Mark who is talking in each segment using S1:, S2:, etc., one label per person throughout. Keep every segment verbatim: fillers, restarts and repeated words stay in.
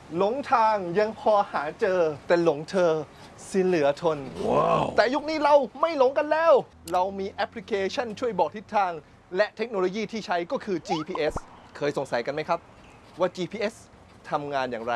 S1: หลงทางยังพอหาเจอแต่หลงเธอสิเหลือทน wow. แต่ยุคนี้เราไม่หลงกันแล้วเรามีแอปพลิเคชันช่วยบอกทิศทางและเทคโนโลยีที่ใช้ก็คือ จี พี เอส เคยสงสัยกันไหมครับว่า จี พี เอส ทำงานอย่างไร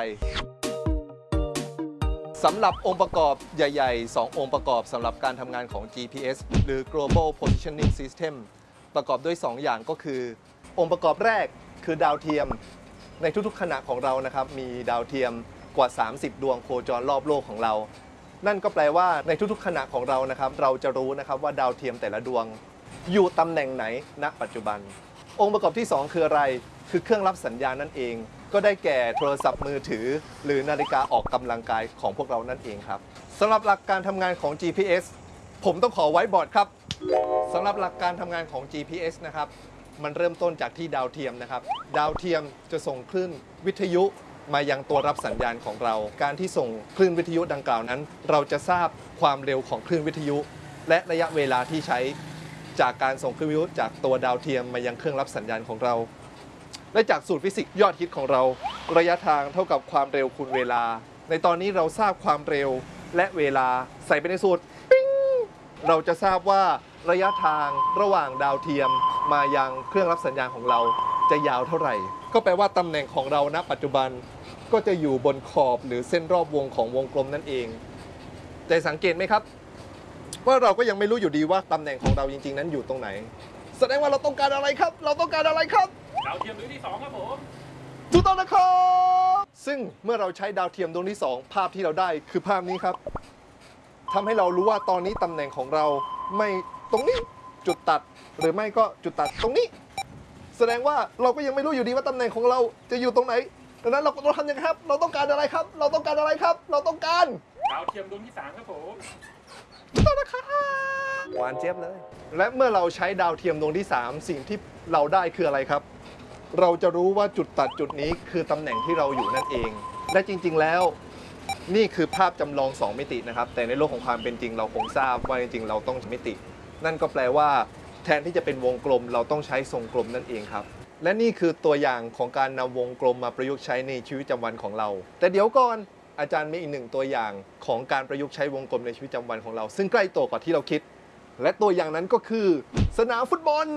S1: สำหรับองค์ประกอบใหญ่ๆ สอง องค์ประกอบสำหรับการทำงานของ จี พี เอส หรือ Global Positioning System ประกอบด้วย สอง อย่างก็คือองค์ประกอบแรกคือดาวเทียมในทุกๆขณะของเรานะครับมีดาวเทียมกว่า สามสิบ ดวงโคจรรอบโลกของเรานั่นก็แปลว่าในทุกๆขณะของเรานะครับเราจะรู้นะครับว่าดาวเทียมแต่ละดวงอยู่ตำแหน่งไหนณปัจจุบันองค์ประกอบที่ สอง คืออะไรคือเครื่องรับสัญญาณนั่นเองก็ได้แก่โทรศัพท์มือถือหรือนาฬิกาออกกำลังกายของพวกเรานั่นเองครับสำหรับหลักการทำงานของ จี พี เอส ผมต้องขอไว้บอร์ดครับสำหรับหลักการทำงานของ จี พี เอส นะครับมันเริ่มต้นจากที่ดาวเทียมนะครับดาวเทียมจะส่งคลื่นวิทยุมายังตัวรับสัญญาณของเราการที่ส่งคลื่นวิทยุดังกล่าวนั้นเราจะทราบความเร็วของคลื่นวิทยุและระยะเวลาที่ใช้จากการส่งคลื่นวิทยุจากตัวดาวเทียมมายังเครื่องรับสัญญาณของเราและจากสูตรฟิสิกส์ยอดฮิตของเราระยะทางเท่ากับความเร็วคูณเวลาในตอนนี้เราทราบความเร็วและเวลาใส่ไปในสูตรปิ๊งเราจะทราบว่าระยะทางระหว่างดาวเทียมมายังเครื่องรับสัญญาณของเราจะยาวเท่าไหร่ก็แปลว่าตำแหน่งของเราณปัจจุบันก็จะอยู่บนขอบหรือเส้นรอบวงของวงกลมนั่นเองแต่สังเกตไหมครับว่าเราก็ยังไม่รู้อยู่ดีว่าตำแหน่งของเราจริงๆนั้นอยู่ตรงไหนแสดงว่าเราต้องการอะไรครับเราต้องการอะไรครับ
S2: ดาวเทียมดวงที่สองครับผม
S1: ถูกต้องนะครับซึ่งเมื่อเราใช้ดาวเทียมดวงที่สองภาพที่เราได้คือภาพนี้ครับทำให้เรารู้ว่าตอนนี้ตำแหน่งของเราไม่ตรงนี้จุดตัดหรือไม่ก็จุดตัดตรงนี้แสดงว่าเราก็ยังไม่รู้อยู่ดีว่าตำแหน่งของเราจะอยู่ตรงไหนดังนั้นเราเราทำยังไงครับเราต้องการอะไรครับเราต้องการอะไรครับเราต้องการ
S2: ดาวเทียมดวงที่สามครับผม
S1: ถูกต้องนะครับหวานเจี๊ยบเลยและเมื่อเราใช้ดาวเทียมดวงที่สามสิ่งที่เราได้คืออะไรครับเราจะรู้ว่าจุดตัดจุดนี้คือตำแหน่งที่เราอยู่นั่นเองและจริงๆแล้วนี่คือภาพจำลองสองมิตินะครับแต่ในโลกของความเป็นจริงเราคงทราบว่าจริงๆเราต้องมิตินั่นก็แปลว่าแทนที่จะเป็นวงกลมเราต้องใช้ทรงกลมนั่นเองครับและนี่คือตัวอย่างของการนำวงกลมมาประยุกต์ใช้ในชีวิตประจำวันของเราแต่เดี๋ยวก่อนอาจารย์มีอีกหนึ่งตัวอย่างของการประยุกต์ใช้วงกลมในชีวิตประจำวันของเราซึ่งใกล้ตัวกว่าที่เราคิดและตัวอย่างนั้นก็คือสนามฟุตบอล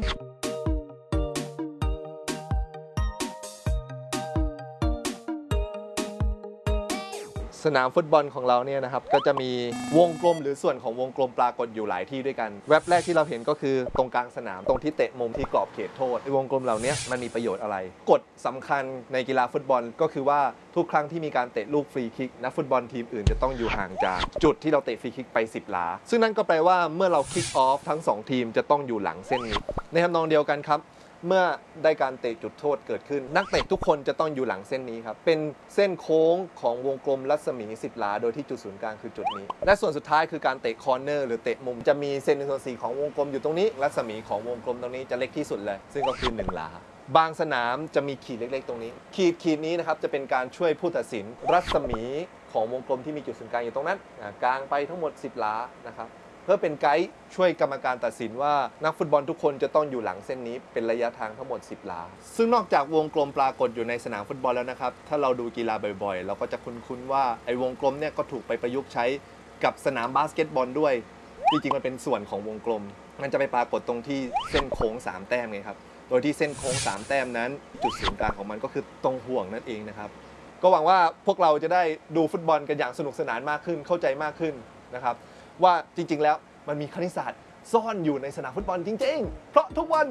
S1: สนามฟุตบอลของเราเนี่ยนะครับก็จะมีวงกลมหรือส่วนของวงกลมปรากฏอยู่หลายที่ด้วยกันแว็บแรกที่เราเห็นก็คือตรงกลางสนามตรงที่เตะมุมที่กรอบเขตโทษวงกลมเหล่านี้มันมีประโยชน์อะไรกฎสำคัญในกีฬาฟุตบอลก็คือว่าทุกครั้งที่มีการเตะลูกฟรีคิกนักฟุตบอลทีมอื่นจะต้องอยู่ห่างจากจุดที่เราเตะฟรีคิกไปสิบหลาซึ่งนั่นก็แปลว่าเมื่อเราคิกออฟทั้งสองทีมจะต้องอยู่หลังเส้นนี้ในทำนองเดียวกันครับเมื่อได้การเตะจุดโทษเกิดขึ้นนักเตะทุกคนจะต้องอยู่หลังเส้นนี้ครับเป็นเส้นโค้งของวงกลมรัศมีสิบหลาโดยที่จุดศูนย์กลางคือจุดนี้และส่วนสุดท้ายคือการเตะคอร์เนอร์หรือเตะมุมจะมีเส้นหนึ่งส่วนสี่ของวงกลมอยู่ตรงนี้รัศมีของวงกลมตรงนี้จะเล็กที่สุดเลยซึ่งก็คือหนึ่งหลาบางสนามจะมีขีดเล็กๆตรงนี้ขีดขีดนี้นะครับจะเป็นการช่วยผู้ตัดสินรัศมีของวงกลมที่มีจุดศูนย์กลางอยู่ตรงนั้นกลางไปทั้งหมดสิบหลานะครับเพื่อเป็นไกด์ช่วยกรรมการตัดสินว่านักฟุตบอลทุกคนจะต้องอยู่หลังเส้นนี้เป็นระยะทางทั้งหมดสิบหลาซึ่งนอกจากวงกลมปรากฏอยู่ในสนามฟุตบอลแล้วนะครับถ้าเราดูกีฬาบ่อยๆเราก็จะคุ้นๆว่าไอ้วงกลมเนี่ยก็ถูกไปประยุกต์ใช้กับสนามบาสเกตบอลด้วยจริงๆมันเป็นส่วนของวงกลมมันจะไปปรากฏตรงที่เส้นโค้งสามแต้มไงครับโดยที่เส้นโค้งสามแต้มนั้นจุดศูนย์กลางของมันก็คือตรงห่วงนั่นเองนะครับก็หวังว่าพวกเราจะได้ดูฟุตบอลกันอย่างสนุกสนานมากขึ้นเข้าใจมากขึ้นนะครับว่าจริงๆแล้วมันมีคณิตศาสตร์ซ่อนอยู่ในสนามฟุตบอลจริงๆเพราะทุกวัน